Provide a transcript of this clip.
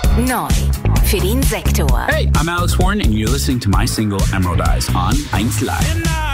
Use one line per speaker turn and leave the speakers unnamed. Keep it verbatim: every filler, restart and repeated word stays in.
Neu für den Sektor.
Hey, I'm Alex Warren and you're listening to my single Emerald Eyes on eins Live.